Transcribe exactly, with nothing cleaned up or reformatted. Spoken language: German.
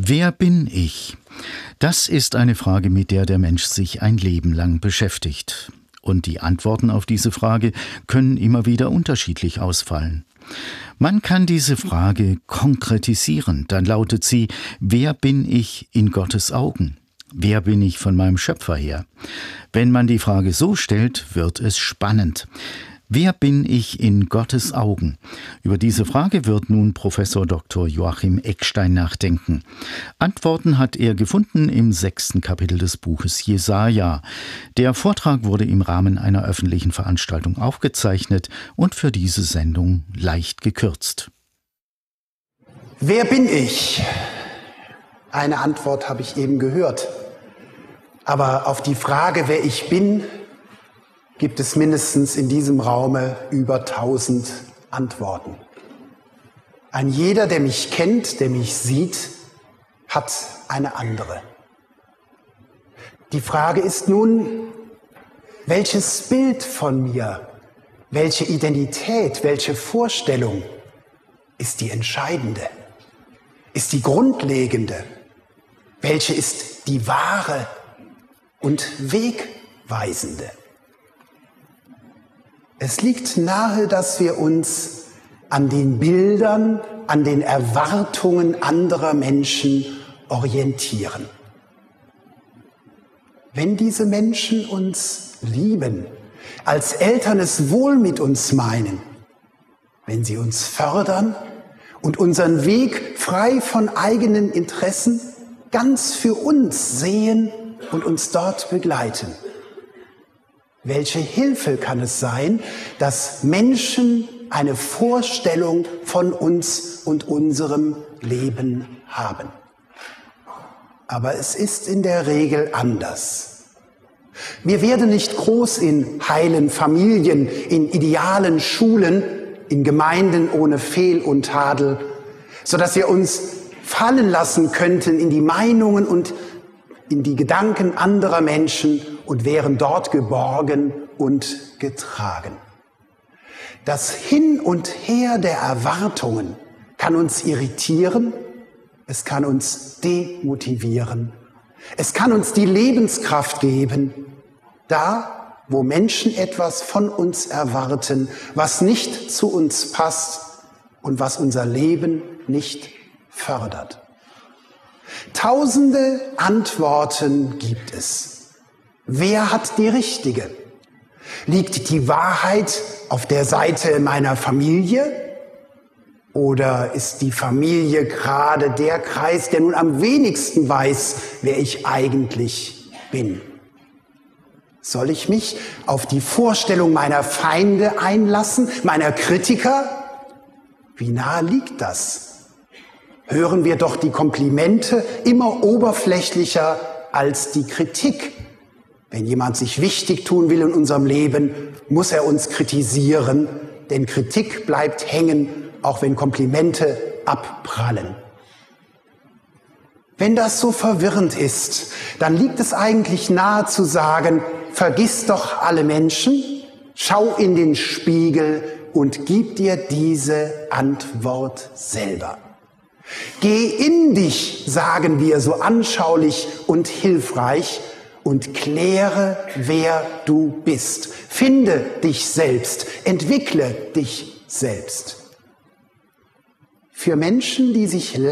Wer bin ich? Das ist eine Frage, mit der der Mensch sich ein Leben lang beschäftigt. Und die Antworten auf diese Frage können immer wieder unterschiedlich ausfallen. Man kann diese Frage konkretisieren. Dann lautet sie: Wer bin ich in Gottes Augen? Wer bin ich von meinem Schöpfer her? Wenn man die Frage so stellt, wird es spannend. Wer bin ich in Gottes Augen? Über diese Frage wird nun Professor Doktor Joachim Eckstein nachdenken. Antworten hat er gefunden im sechsten Kapitel des Buches Jesaja. Der Vortrag wurde im Rahmen einer öffentlichen Veranstaltung aufgezeichnet und für diese Sendung leicht gekürzt. Wer bin ich? Eine Antwort habe ich eben gehört. Aber auf die Frage, wer ich bin, gibt es mindestens in diesem Raume über tausend Antworten. Ein jeder, der mich kennt, der mich sieht, hat eine andere. Die Frage ist nun, welches Bild von mir, welche Identität, welche Vorstellung ist die entscheidende, ist die grundlegende, welche ist die wahre und wegweisende? Es liegt nahe, dass wir uns an den Bildern, an den Erwartungen anderer Menschen orientieren. Wenn diese Menschen uns lieben, als Eltern es wohl mit uns meinen, wenn sie uns fördern und unseren Weg frei von eigenen Interessen ganz für uns sehen und uns dort begleiten, welche Hilfe kann es sein, dass Menschen eine Vorstellung von uns und unserem Leben haben? Aber es ist in der Regel anders. Wir werden nicht groß in heilen Familien, in idealen Schulen, in Gemeinden ohne Fehl und Tadel, sodass wir uns fallen lassen könnten in die Meinungen und in die Gedanken anderer Menschen und wären dort geborgen und getragen. Das Hin und Her der Erwartungen kann uns irritieren, es kann uns demotivieren, es kann uns die Lebenskraft geben, da, wo Menschen etwas von uns erwarten, was nicht zu uns passt und was unser Leben nicht fördert. Tausende Antworten gibt es. Wer hat die richtige? Liegt die Wahrheit auf der Seite meiner Familie? Oder ist die Familie gerade der Kreis, der nun am wenigsten weiß, wer ich eigentlich bin? Soll ich mich auf die Vorstellung meiner Feinde einlassen, meiner Kritiker? Wie nahe liegt das? Hören wir doch die Komplimente immer oberflächlicher als die Kritik. Wenn jemand sich wichtig tun will in unserem Leben, muss er uns kritisieren, denn Kritik bleibt hängen, auch wenn Komplimente abprallen. Wenn das so verwirrend ist, dann liegt es eigentlich nahe zu sagen, vergiss doch alle Menschen, schau in den Spiegel und gib dir diese Antwort selber. Geh in dich, sagen wir so anschaulich und hilfreich, und kläre, wer du bist. Finde dich selbst, entwickle dich selbst. Für Menschen, die sich